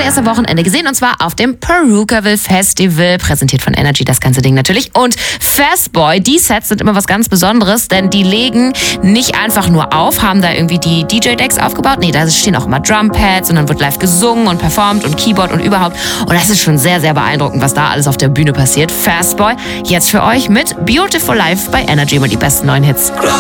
erst am Wochenende gesehen, und zwar auf dem Perukaville Festival, präsentiert von Energy, das ganze Ding natürlich. Und Fastboy, die Sets sind immer was ganz Besonderes, denn die legen nicht einfach nur auf, haben da irgendwie die DJ-Decks aufgebaut. Nee, da stehen auch immer Drumpads und dann wird live gesungen und performt und Keyboard und überhaupt. Und das ist schon sehr, sehr beeindruckend, was da alles auf der Bühne passiert. Fastboy, jetzt für euch mit Beautiful Life bei Energy, mit die besten neuen Hits.